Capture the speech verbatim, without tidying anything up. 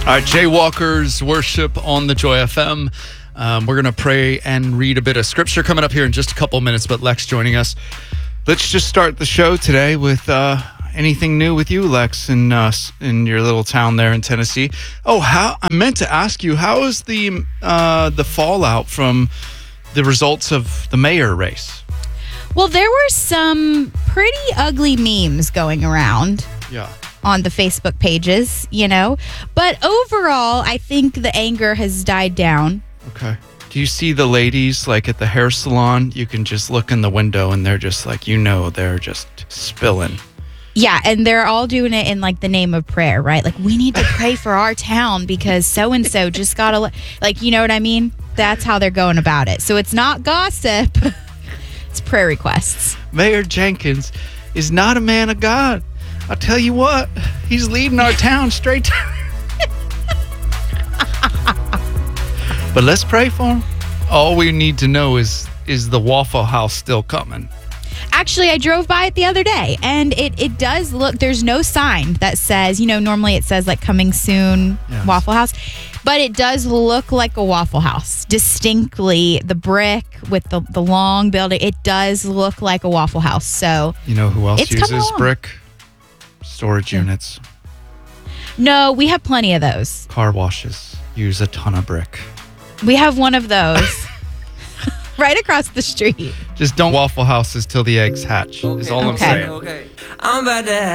All right, Jaywalkers worship on the Joy F M. Um, we're going to pray and read a bit of scripture coming up here in just a couple of minutes, but Lex joining us. Let's just start the show today with uh, anything new with you, Lex, in, uh, in your little town there in Tennessee. Oh, how I meant to ask you, how is the uh, the fallout from the results of the mayor race? Well, there were some pretty ugly memes going around. Yeah. On the Facebook pages, you know. But overall, I think the anger has died down. Okay. Do you see the ladies, like at the hair salon? You can just look in the window and they're just like, you know, they're just spilling. Yeah, and they're all doing it in like the name of prayer, right? Like, we need to pray for our town because so-and-so just got a... Like, you know what I mean? That's how they're going about it. So it's not gossip. It's prayer requests. Mayor Jenkins is not a man of God. I'll tell you what, he's leading our town straight to... But let's pray for him. All we need to know is, is the Waffle House still coming? Actually, I drove by it the other day, and it, it does look... There's no sign that says, you know, normally it says, like, coming soon, yes. Waffle House. But it does look like a Waffle House. Distinctly, the brick with the, the long building, it does look like a Waffle House. So you know who else it's uses brick? Storage units. No, we have plenty of those. Car washes use a ton of brick. We have one of those right across the street. Just don't Waffle Houses till the eggs hatch, is all I'm Okay. saying. Okay. I'm about to